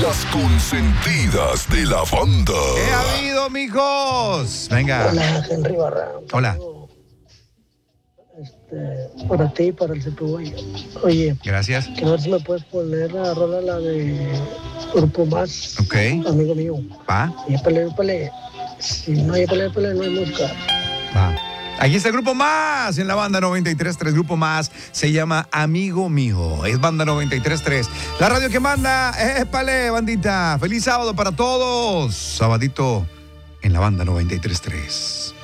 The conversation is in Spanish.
Las consentidas de la banda. ¿Qué ha habido, mijos? Venga. Hola, Henry Barra. Hola. Para ti y para el CPU. Oye, Gracias. quiero ver si me puedes poner la rola, la de Grupo Más. Ok. Amigo mío. Va. Y pele. Si no hay pele, no hay música. Va. Aquí está el Grupo Más en la banda 93.3. Grupo Más se llama Amigo Mío. Es banda 93.3. La radio que manda. Épale, bandita. Feliz sábado para todos. Sabadito en la banda 93.3.